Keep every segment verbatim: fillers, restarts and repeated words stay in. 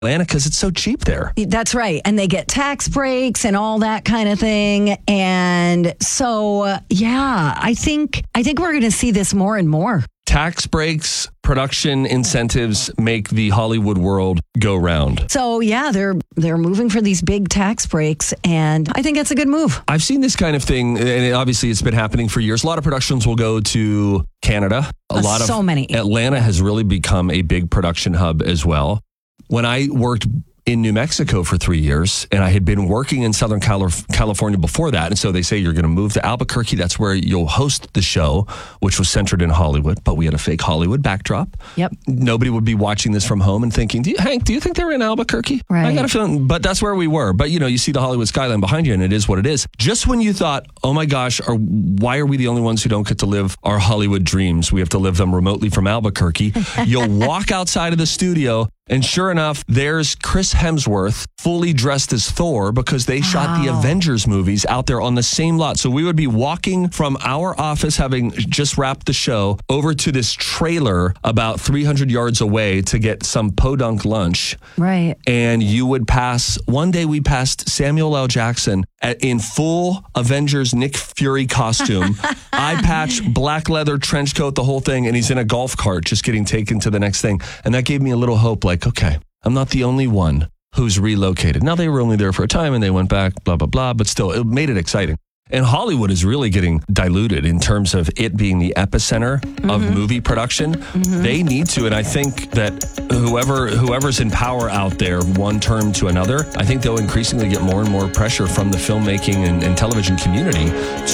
Atlanta because it's so cheap there. That's right. And they get tax breaks and all that kind of thing. And so, uh, yeah, I think I think we're going to see this more and more. Tax breaks, production incentives make the Hollywood world go round. So, yeah, they're they're moving for these big tax breaks, and I think that's a good move. I've seen this kind of thing, and obviously it's been happening for years. A lot of productions will go to Canada. A Uh, lot of so many. Atlanta has really become a big production hub as well. When I worked in New Mexico for three years, and I had been working in Southern Calif- California before that. And so they say you're going to move to Albuquerque. That's where you'll host the show, which was centered in Hollywood. But we had a fake Hollywood backdrop. Yep. Nobody would be watching this from home and thinking, do you, Hank, do you think they were in Albuquerque? Right. I got a feeling, but that's where we were. But, you know, you see the Hollywood skyline behind you, and it is what it is. Just when you thought, oh my gosh, are, why are we the only ones who don't get to live our Hollywood dreams? We have to live them remotely from Albuquerque. You'll walk outside of the studio, and sure enough, there's Chris Hemsworth fully dressed as Thor because they wow. shot the Avengers movies out there on the same lot. So we would be walking from our office, having just wrapped the show, over to this trailer about three hundred yards away to get some podunk lunch. Right. And you would pass, one day we passed Samuel L. Jackson at, in full Avengers Nick Fury costume, eye patch, black leather trench coat, the whole thing. And he's in a golf cart just getting taken to the next thing. And that gave me a little hope, like, okay, I'm not the only one who's relocated. Now, they were only there for a time and they went back, blah, blah, blah. But still, it made it exciting. And Hollywood is really getting diluted in terms of it being the epicenter mm-hmm. of movie production. Mm-hmm. They need to, and I think that whoever whoever's in power out there, one term to another, I think they'll increasingly get more and more pressure from the filmmaking and, and television community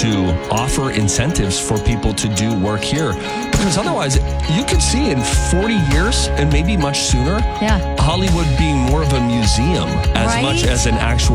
to offer incentives for people to do work here. Because otherwise, you could see in forty years, and maybe much sooner, yeah. Hollywood being more of a museum as right? much as an actual